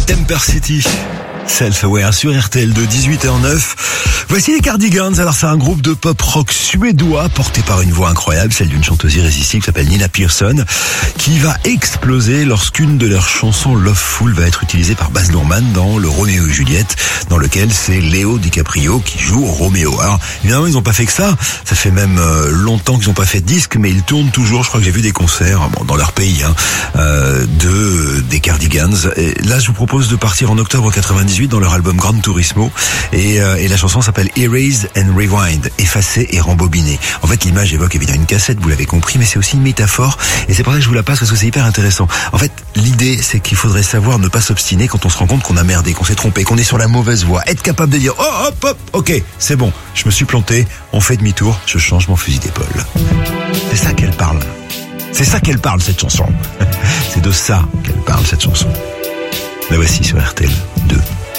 Temper City. Self-Aware sur RTL de 18h09. Voici les Cardigans. Alors c'est un groupe de pop rock suédois porté par une voix incroyable, celle d'une chanteuse irrésistible qui s'appelle Nina Persson, qui va exploser lorsqu'une de leurs chansons Loveful va être utilisée par Baz Luhrmann dans le Roméo et Juliette, dans lequel c'est Léo DiCaprio qui joue Roméo. Alors évidemment ils n'ont pas fait que ça. Ça fait même longtemps qu'ils n'ont pas fait de disque, mais ils tournent toujours. Je crois que j'ai vu des concerts dans leur pays des Cardigans. Et là je vous propose de partir en octobre 98 dans leur album Gran Turismo et la chanson s'appelle Erase and Rewind, effacer et rembobiner. En fait l'image évoque évidemment une cassette, vous l'avez compris, mais c'est aussi une métaphore et c'est pour ça que je vous la passe parce que c'est hyper intéressant. En fait l'idée c'est qu'il faudrait savoir ne pas s'obstiner quand on se rend compte qu'on a merdé, qu'on s'est trompé, qu'on est sur la mauvaise voie, être capable de dire oh hop hop ok c'est bon, je me suis planté, on fait demi-tour, je change mon fusil d'épaule. C'est ça qu'elle parle. C'est ça qu'elle parle cette chanson. C'est de ça qu'elle parle cette chanson. La voici sur RTL 2.